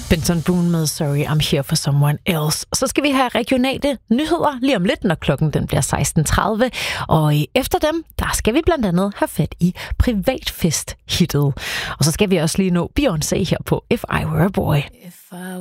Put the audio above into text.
Benson Boone med Sorry, I'm Here for Someone Else. Så skal vi have regionale nyheder lige om lidt, når klokken den bliver 16.30. Og efter dem, der skal vi blandt andet have fat i privatfest-hittet. Og så skal vi også lige nå Beyoncé her på If I Were a Boy.